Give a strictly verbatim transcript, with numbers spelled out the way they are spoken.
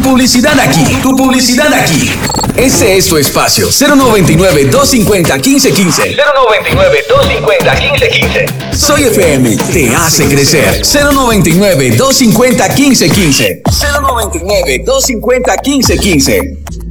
publicidad aquí, tu publicidad aquí. Ese es tu espacio. cero noventa y nueve, doscientos cincuenta, quince quince. cero noventa y nueve, doscientos cincuenta, quince quince. Soy F M, te hace crecer. cero noventa y nueve, doscientos cincuenta, quince quince. cero noventa y nueve, doscientos cincuenta, quince quince.